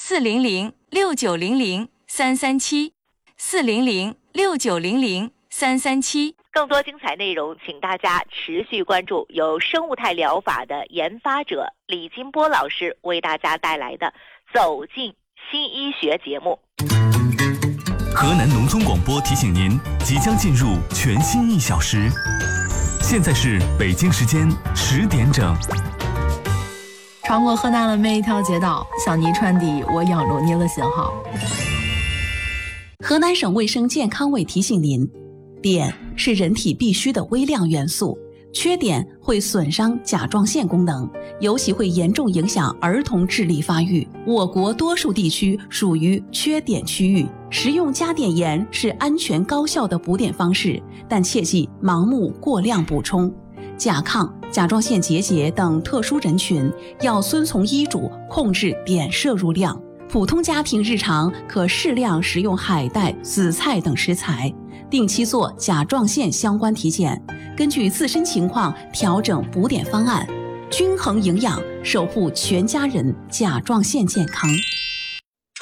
4006900-337，4006900-337。更多精彩内容，请大家持续关注由生物态疗法的研发者李金波老师为大家带来的《走进新医学》节目。 河南农村广播提醒您，即将进入全新1小时。现在是北京时间10点整。 穿过河南的每一条街道，向你传递我仰着你的信号。 河南省卫生健康委提醒您，碘是人体必需的微量元素，缺碘会损伤甲状腺功能，尤其会严重影响儿童智力发育。我国多数地区属于缺碘区域，食用加碘盐是安全高效的补碘方式，但切忌盲目过量补充。甲亢、甲状腺结节等特殊人群要遵从医嘱控制碘摄入量。普通家庭日常可适量食用海带、紫菜等食材，定期做甲状腺相关体检，根据自身情况调整补碘方案，均衡营养，守护全家人甲状腺健康。